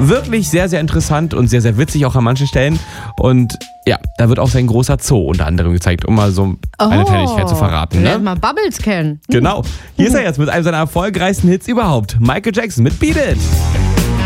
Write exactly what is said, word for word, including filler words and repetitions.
wirklich sehr, sehr interessant und sehr, sehr witzig auch an manchen Stellen. Und ja, da wird auch sein großer Zoo unter anderem gezeigt, um mal so eine Oh, Kleinigkeit zu verraten. Wir lernen Ne? mal Bubbles kennen. Genau. Hier ist er jetzt mit einem seiner erfolgreichsten Hits überhaupt. Michael Jackson mit Beat It.